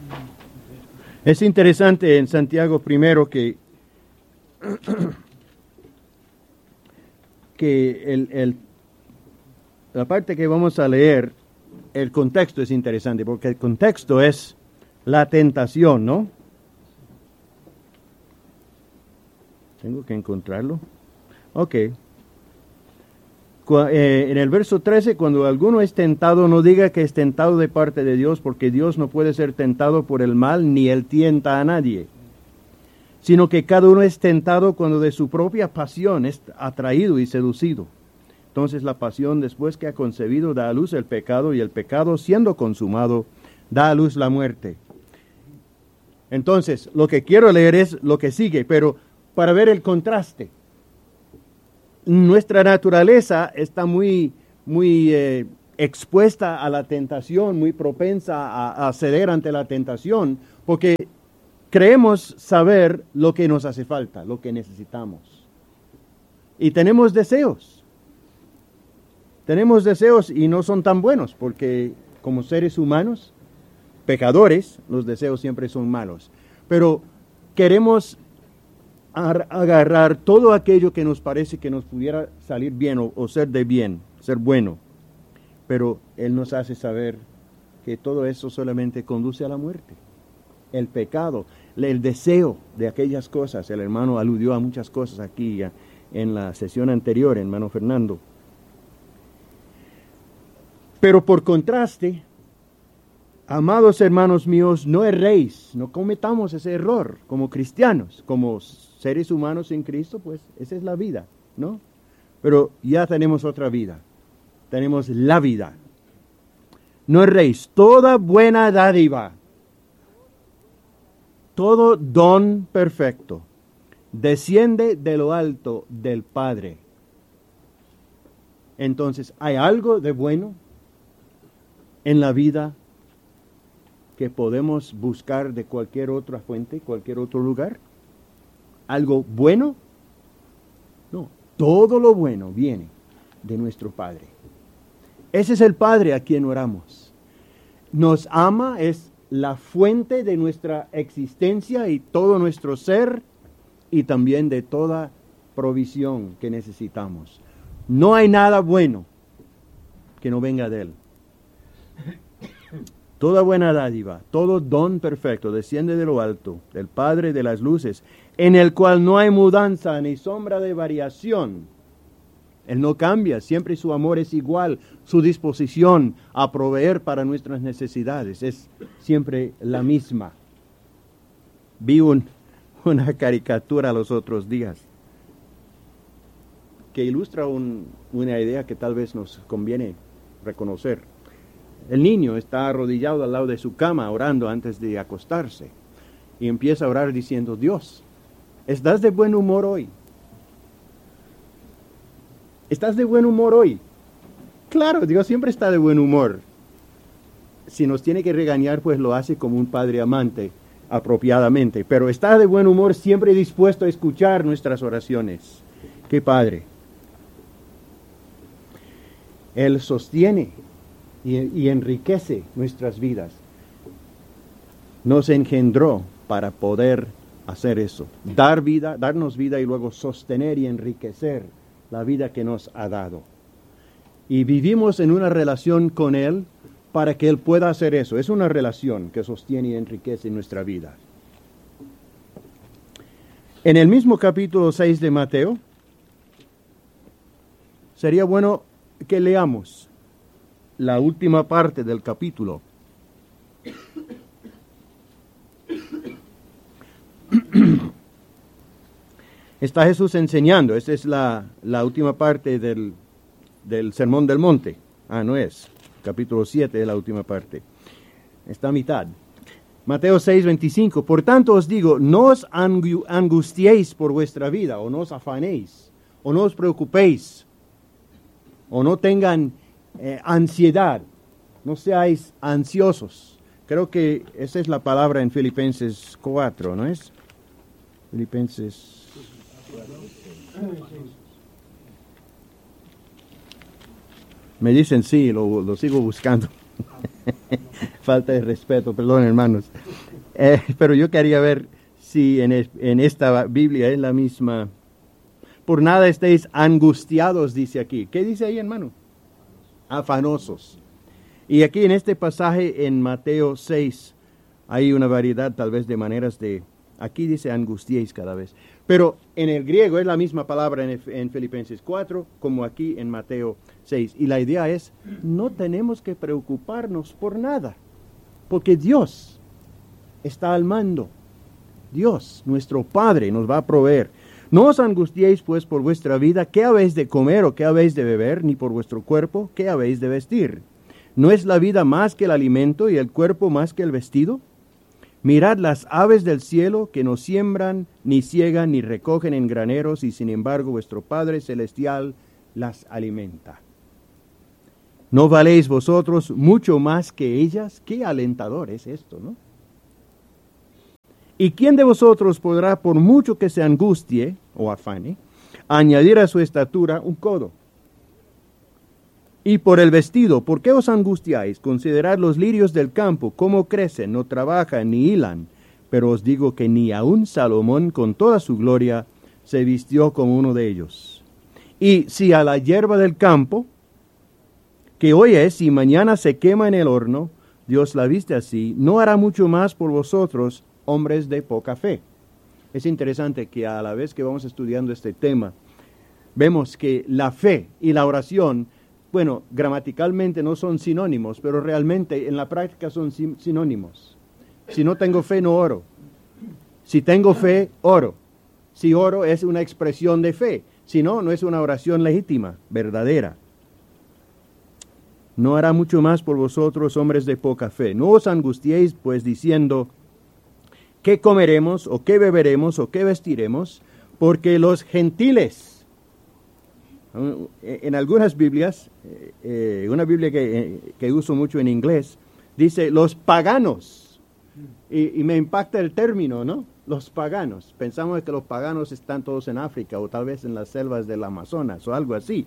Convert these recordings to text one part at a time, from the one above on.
Es interesante en Santiago primero que la parte que vamos a leer, el contexto es interesante, porque el contexto es la tentación, ¿no? Tengo que encontrarlo. Ok. En el verso 13, cuando alguno es tentado, no diga que es tentado de parte de Dios, porque Dios no puede ser tentado por el mal, ni él tienta a nadie, sino que cada uno es tentado cuando de su propia pasión es atraído y seducido. Entonces la pasión, después que ha concebido, da a luz el pecado, y el pecado, siendo consumado, da a luz la muerte. Entonces, lo que quiero leer es lo que sigue, pero para ver el contraste. Nuestra naturaleza está muy expuesta a la tentación, muy propensa a ceder ante la tentación, porque creemos saber lo que nos hace falta, lo que necesitamos. Y tenemos deseos. Tenemos deseos y no son tan buenos, porque como seres humanos, pecadores, los deseos siempre son malos. Pero queremos agarrar todo aquello que nos parece que nos pudiera salir bien o ser de bien, ser bueno. Pero Él nos hace saber que todo eso solamente conduce a la muerte. El pecado, el deseo de aquellas cosas. El hermano aludió a muchas cosas aquí en la sesión anterior, hermano Fernando. Pero por contraste, amados hermanos míos, no erréis, no cometamos ese error como cristianos, como seres humanos en Cristo, pues esa es la vida, ¿no? Pero ya tenemos otra vida, tenemos la vida. No erréis, toda buena dádiva, todo don perfecto, desciende de lo alto del Padre. Entonces, ¿hay algo de bueno en la vida que podemos buscar de cualquier otra fuente, cualquier otro lugar? ¿Algo bueno? No, todo lo bueno viene de nuestro Padre. Ese es el Padre a quien oramos. Nos ama, es la fuente de nuestra existencia y todo nuestro ser, y también de toda provisión que necesitamos. No hay nada bueno que no venga de Él. Toda buena dádiva, todo don perfecto desciende de lo alto, del Padre de las luces, en el cual no hay mudanza ni sombra de variación. Él no cambia, siempre su amor es igual, su disposición a proveer para nuestras necesidades es siempre la misma. Vi una caricatura los otros días que ilustra una idea que tal vez nos conviene reconocer. El niño está arrodillado al lado de su cama orando antes de acostarse y empieza a orar diciendo: Dios, ¿estás de buen humor hoy? ¿Estás de buen humor hoy? Claro, Dios siempre está de buen humor. Si nos tiene que regañar, pues lo hace como un padre amante, apropiadamente. Pero está de buen humor, siempre dispuesto a escuchar nuestras oraciones. ¡Qué padre! Él sostiene y enriquece nuestras vidas. Nos engendró para poder hacer eso. Darnos vida y luego sostener y enriquecer la vida que nos ha dado. Y vivimos en una relación con Él para que Él pueda hacer eso. Es una relación que sostiene y enriquece nuestra vida. En el mismo capítulo 6 de Mateo, sería bueno que leamos la última parte del capítulo. Está Jesús enseñando. Esta es la última parte del Sermón del Monte. No es. Capítulo 7 es la última parte. Está a mitad. Mateo 6:25. Por tanto os digo, no os angustiéis por vuestra vida, o no os afanéis, o no os preocupéis, o no tengan ansiedad. No seáis ansiosos. Creo que esa es la palabra en Filipenses 4, ¿no es? Filipenses. Me dicen sí, lo sigo buscando. Falta de respeto, perdón, hermanos. Pero yo quería ver si en esta Biblia es la misma. Por nada estéis angustiados, dice aquí. ¿Qué dice ahí, hermano? Afanosos. Y aquí en este pasaje en Mateo 6 hay una variedad tal vez de maneras de... Aquí dice angustiéis cada vez. Pero en el griego es la misma palabra en Filipenses 4 como aquí en Mateo 6. Y la idea es, no tenemos que preocuparnos por nada, porque Dios está al mando. Dios, nuestro Padre, nos va a proveer. No os angustiéis pues por vuestra vida, qué habéis de comer o qué habéis de beber, ni por vuestro cuerpo, qué habéis de vestir. ¿No es la vida más que el alimento y el cuerpo más que el vestido? Mirad las aves del cielo, que no siembran, ni ciegan, ni recogen en graneros, y sin embargo vuestro Padre Celestial las alimenta. ¿No valéis vosotros mucho más que ellas? Qué alentador es esto, ¿no? ¿Y quién de vosotros podrá, por mucho que se angustie o afane, añadir a su estatura un codo? Y por el vestido, ¿por qué os angustiáis? Considerad los lirios del campo, cómo crecen, no trabajan ni hilan. Pero os digo que ni aun Salomón con toda su gloria se vistió como uno de ellos. Y si a la hierba del campo, que hoy es y mañana se quema en el horno, Dios la viste así, ¿no hará mucho más por vosotros, hombres de poca fe? Es interesante que a la vez que vamos estudiando este tema, vemos que la fe y la oración, bueno, gramaticalmente no son sinónimos, pero realmente en la práctica son sinónimos. Si no tengo fe, no oro. Si tengo fe, oro. Si oro es una expresión de fe. Si no, no es una oración legítima, verdadera. No hará mucho más por vosotros, hombres de poca fe. No os angustiéis, pues, diciendo, ¿qué comeremos, o qué beberemos, o qué vestiremos? Porque los gentiles... En algunas Biblias, una Biblia que uso mucho en inglés, dice los paganos. Y me impacta el término, ¿no? Los paganos. Pensamos que los paganos están todos en África o tal vez en las selvas del Amazonas o algo así.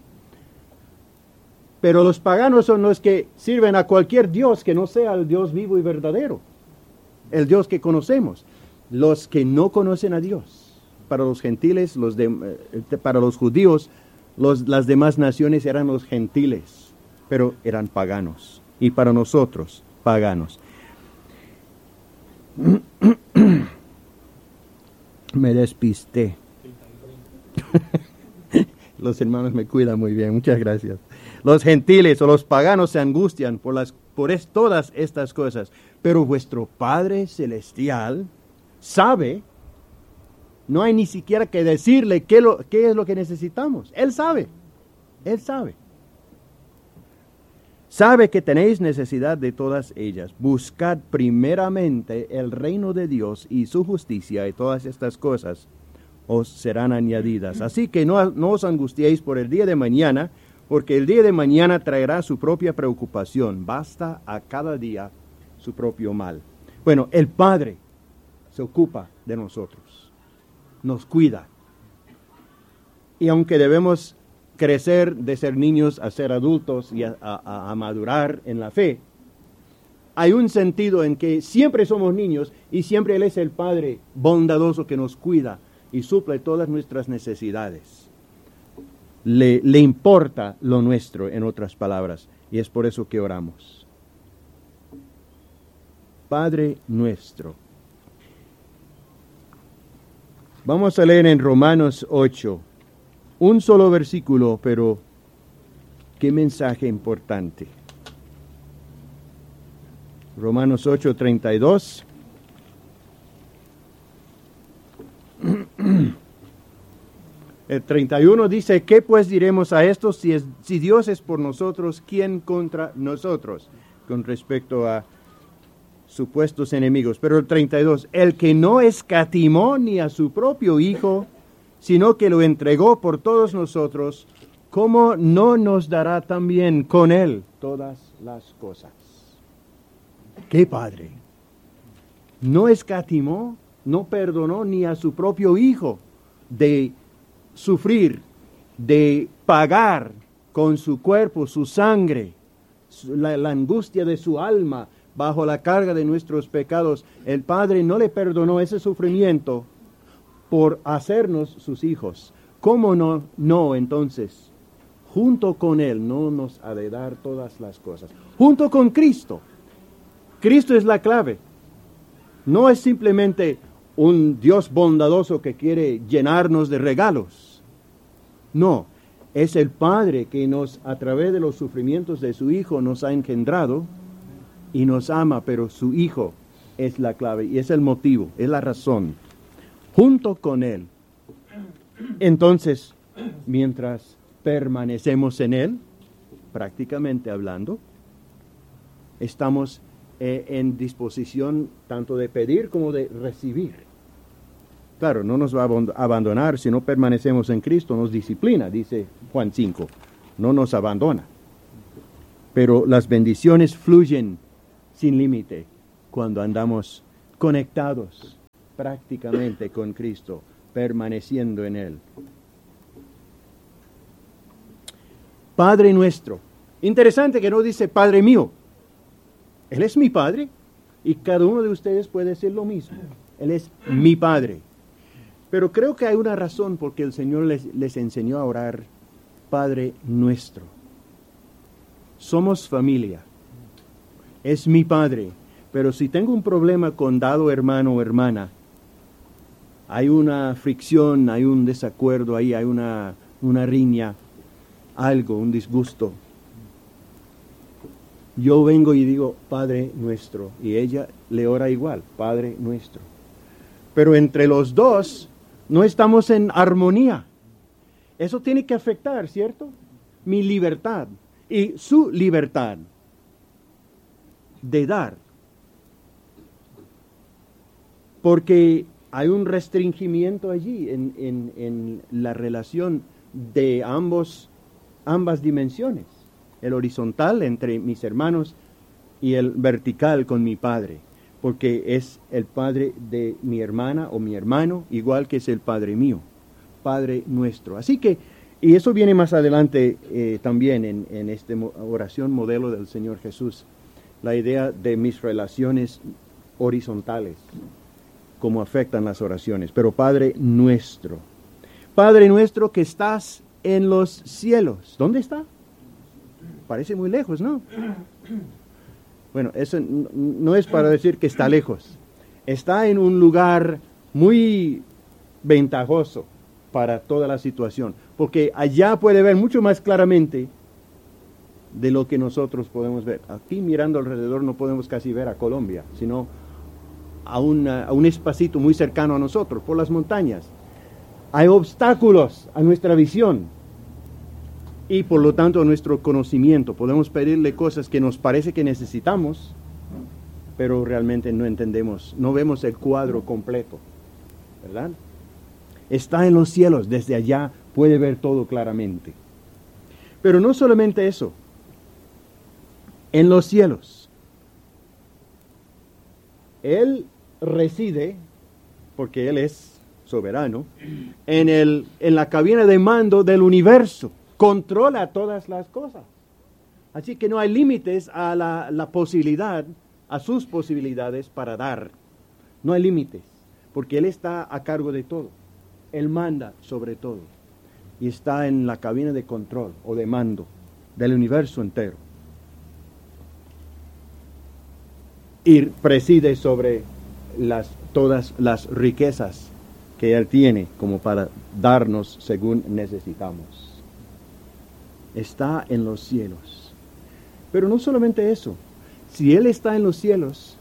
Pero los paganos son los que sirven a cualquier Dios que no sea el Dios vivo y verdadero. El Dios que conocemos. Los que no conocen a Dios. Para los gentiles, para los judíos, las demás naciones eran los gentiles, pero eran paganos. Y para nosotros, paganos. Me despisté. Los hermanos me cuidan muy bien, muchas gracias. Los gentiles o los paganos se angustian por todas estas cosas, pero vuestro Padre Celestial sabe. No hay ni siquiera que decirle qué es lo que necesitamos. Él sabe. Él sabe. Sabe que tenéis necesidad de todas ellas. Buscad primeramente el reino de Dios y su justicia, y todas estas cosas os serán añadidas. Así que no os angustiéis por el día de mañana, porque el día de mañana traerá su propia preocupación. Basta a cada día su propio mal. Bueno, el Padre se ocupa de nosotros. Nos cuida. Y aunque debemos crecer de ser niños a ser adultos y a madurar en la fe, hay un sentido en que siempre somos niños y siempre Él es el Padre bondadoso que nos cuida y suple todas nuestras necesidades. Le importa lo nuestro, en otras palabras, y es por eso que oramos. Padre nuestro. Vamos a leer en Romanos 8, un solo versículo, pero qué mensaje importante. Romanos 8, 32. El 31 dice, ¿qué pues diremos a esto? Si Dios es por nosotros, ¿quién contra nosotros? Con respecto a supuestos enemigos. Pero el 32, el que no escatimó ni a su propio Hijo, sino que lo entregó por todos nosotros, ¿cómo no nos dará también con Él todas las cosas? ¡Qué Padre! No escatimó, no perdonó ni a su propio Hijo de sufrir, de pagar con su cuerpo, su sangre, la angustia de su alma bajo la carga de nuestros pecados, el Padre no le perdonó ese sufrimiento por hacernos sus hijos. ¿Cómo no entonces? Junto con Él no nos ha de dar todas las cosas. Junto con Cristo. Cristo es la clave. No es simplemente un Dios bondadoso que quiere llenarnos de regalos. No, es el Padre que nos, a través de los sufrimientos de su Hijo, nos ha engendrado y nos ama, pero su Hijo es la clave y es el motivo, es la razón. Junto con Él. Entonces, mientras permanecemos en Él, prácticamente hablando, estamos en disposición tanto de pedir como de recibir. Claro, no nos va a abandonar si no permanecemos en Cristo, nos disciplina, dice Juan 5, no nos abandona. Pero las bendiciones fluyen sin límite cuando andamos conectados prácticamente con Cristo, permaneciendo en Él. Padre nuestro. Interesante que no dice Padre mío. Él es mi Padre y cada uno de ustedes puede decir lo mismo. Él es mi Padre. Pero creo que hay una razón por que el Señor les enseñó a orar Padre nuestro. Somos familia. Es mi Padre. Pero si tengo un problema con dado hermano o hermana, hay una fricción, hay un desacuerdo ahí, hay una riña, algo, un disgusto. Yo vengo y digo, Padre nuestro, y ella le ora igual, Padre nuestro. Pero entre los dos no estamos en armonía. Eso tiene que afectar, ¿cierto? Mi libertad y su libertad de dar. Porque hay un restringimiento allí en la relación de ambas dimensiones. El horizontal entre mis hermanos y el vertical con mi Padre. Porque es el Padre de mi hermana o mi hermano, igual que es el Padre mío. Padre nuestro. Así que, y eso viene más adelante también en esta oración modelo del Señor Jesús. La idea de mis relaciones horizontales, cómo afectan las oraciones. Pero Padre nuestro que estás en los cielos. ¿Dónde está? Parece muy lejos, ¿no? Bueno, eso no es para decir que está lejos. Está en un lugar muy ventajoso para toda la situación, porque allá puede ver mucho más claramente de lo que nosotros podemos ver. Aquí mirando alrededor no podemos casi ver a Colombia, sino a un espacito muy cercano a nosotros, por las montañas. Hay obstáculos a nuestra visión y por lo tanto a nuestro conocimiento. Podemos pedirle cosas que nos parece que necesitamos, pero realmente no entendemos, no vemos el cuadro completo, ¿verdad? Está en los cielos, desde allá puede ver todo claramente. Pero no solamente eso, en los cielos. Él reside, porque Él es soberano, en la cabina de mando del universo. Controla todas las cosas. Así que no hay límites a la posibilidad, a sus posibilidades para dar. No hay límites, porque Él está a cargo de todo. Él manda sobre todo. Y está en la cabina de control o de mando del universo entero. Y preside sobre todas las riquezas que Él tiene como para darnos según necesitamos. Está en los cielos. Pero no solamente eso. Si Él está en los cielos,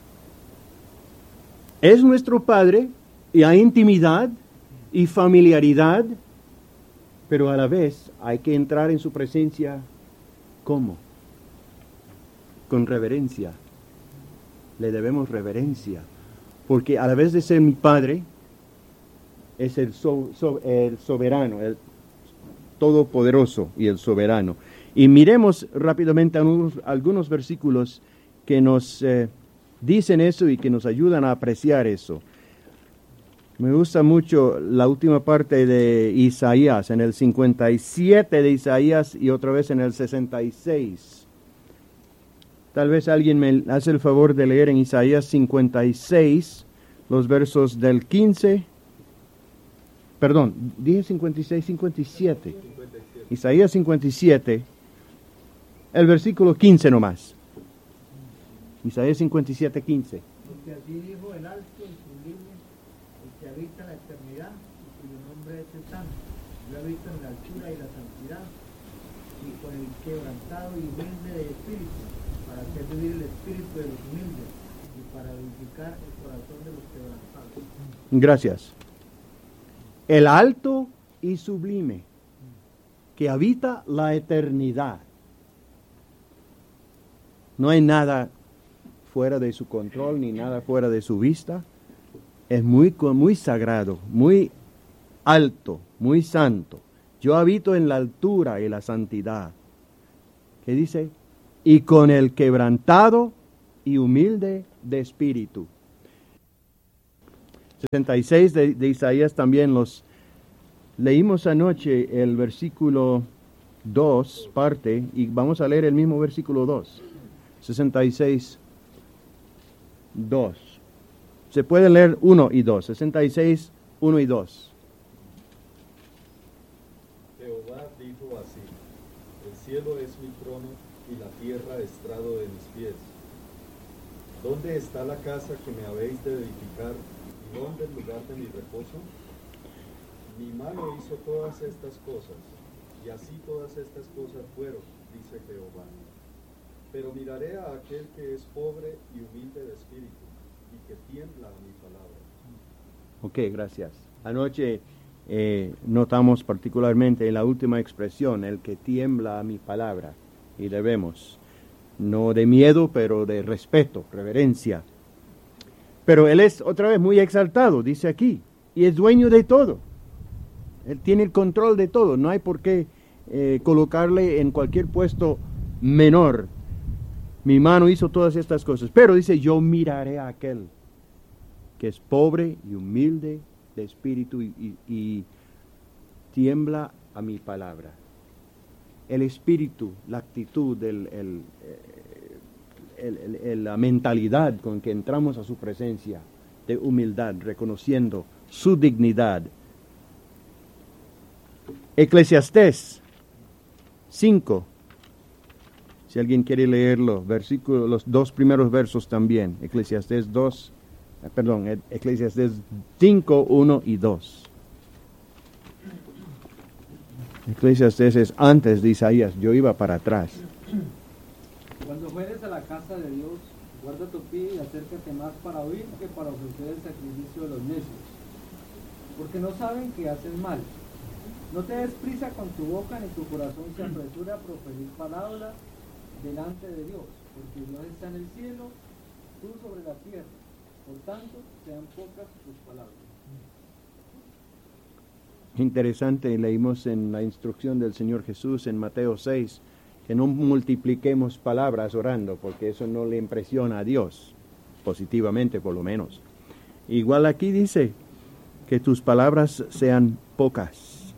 es nuestro Padre y hay intimidad y familiaridad, pero a la vez hay que entrar en su presencia. ¿Cómo? Con reverencia. Le debemos reverencia, porque a la vez de ser mi Padre, es el soberano, el todopoderoso y el soberano. Y miremos rápidamente algunos versículos que nos dicen eso y que nos ayudan a apreciar eso. Me gusta mucho la última parte de Isaías, en el 57 de Isaías y otra vez en el 66. Tal vez alguien me hace el favor de leer en Isaías 56, los versos del 15. Perdón, dije 56, 57. Isaías 57, el versículo 15 nomás. Isaías 57, 15. Porque así dijo el alto y sublime, el que habita la eternidad, y cuyo nombre es el Santo. Yo habito en la altura y la santidad, y con el quebrantado y humilde de espíritu, para hacer vivir el espíritu de los humildes, y para vivificar el corazón de los quebrantados. Gracias. El alto y sublime, que habita la eternidad. No hay nada fuera de su control ni nada fuera de su vista. Es muy sagrado, muy alto, muy santo. Yo habito en la altura y la santidad. ¿Qué dice? Y con el quebrantado y humilde de espíritu. 66 de Isaías también los leímos anoche, el versículo 2 parte, y vamos a leer el mismo versículo 2. 66, 2. Se puede leer 1 y 2. 66, 1 y 2. Jehová dijo así: el cielo es mi trono y la tierra estrado de mis pies. ¿Dónde está la casa que me habéis de edificar? ¿Y dónde el lugar de mi reposo? Mi mano hizo todas estas cosas, y así todas estas cosas fueron, dice Jehová. Pero miraré a aquel que es pobre y humilde de espíritu, y que tiembla a mi palabra. Ok, gracias. Anoche notamos particularmente en la última expresión, el que tiembla a mi palabra, y debemos, no de miedo, pero de respeto, reverencia. Pero él es otra vez muy exaltado, dice aquí, y es dueño de todo. Él tiene el control de todo, no hay por qué colocarle en cualquier puesto menor. Mi mano hizo todas estas cosas, pero dice, yo miraré a aquel que es pobre y humilde de espíritu y tiembla a mi palabra. El espíritu, la actitud, la mentalidad con que entramos a su presencia de humildad, reconociendo su dignidad. Eclesiastés 5. Si alguien quiere leerlo, los dos primeros versos también. Eclesiastés 5, 1 y 2. Eclesiastés es antes de Isaías, yo iba para atrás. Cuando fueres a la casa de Dios, guarda tu pie y acércate más para oír que para ofrecer el sacrificio de los necios, porque no saben que hacen mal. No te des prisa con tu boca, ni tu corazón se apresura a proferir palabras delante de Dios, porque Dios está en el cielo, tú sobre la tierra. Por tanto, sean pocas tus palabras. Interesante, leímos en la instrucción del Señor Jesús en Mateo 6, que no multipliquemos palabras orando, porque eso no le impresiona a Dios, positivamente por lo menos. Igual aquí dice que tus palabras sean pocas.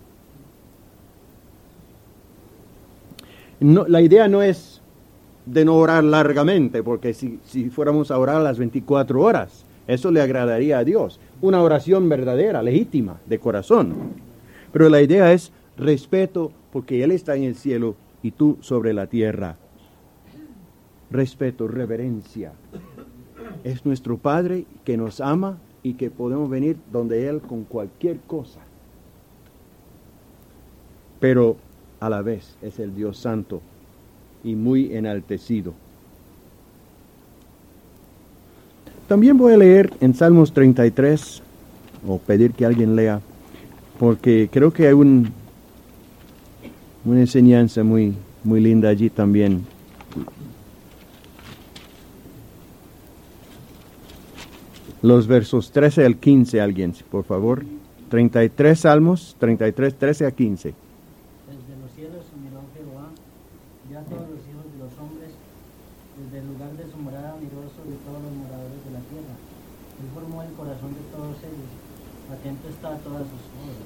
No, la idea no es de no orar largamente, porque si fuéramos a orar las 24 horas, eso le agradaría a Dios. Una oración verdadera, legítima, de corazón. Pero la idea es respeto, porque Él está en el cielo y tú sobre la tierra. Respeto, reverencia. Es nuestro Padre que nos ama y que podemos venir donde Él con cualquier cosa. Pero a la vez es el Dios Santo y muy enaltecido. También voy a leer en Salmos 33, o pedir que alguien lea, porque creo que hay una enseñanza muy linda allí también. Los versos 13 al 15, alguien, por favor. 33 Salmos, 33, 13 a 15. Desde los cielos miró Jehová, vio a todos los hijos de los hombres, desde el lugar de su morada miró sobre todos los moradores de la tierra. Él formó el corazón de todos ellos, atento está a todas sus obras.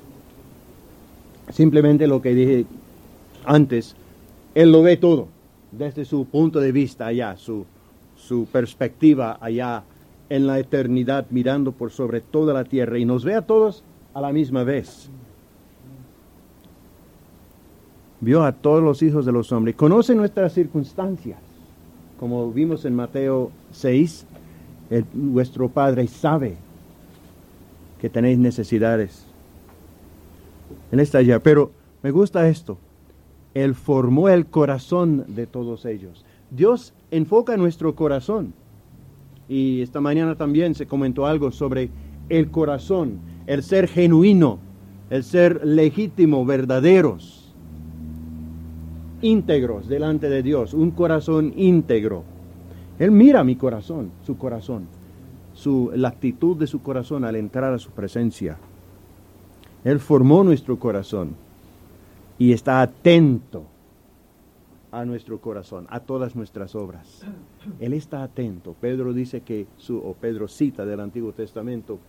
Simplemente lo que dije antes, Él lo ve todo. desde su punto de vista allá, su perspectiva allá en la eternidad, mirando por sobre toda la tierra, y nos ve a todos a la misma vez. Vio a todos los hijos de los hombres, conoce nuestras circunstancias, como vimos en Mateo 6, vuestro Padre sabe que tenéis necesidades. Él está allá, pero me gusta esto. Él formó el corazón de todos ellos. Dios enfoca nuestro corazón. Y esta mañana también se comentó algo sobre el corazón, el ser genuino, el ser legítimo, verdaderos, íntegros delante de Dios, un corazón íntegro. Él mira mi corazón, su corazón, la actitud de su corazón al entrar a su presencia. Él formó nuestro corazón y está atento a nuestro corazón, a todas nuestras obras. Él está atento. Pedro dice que Pedro cita del Antiguo Testamento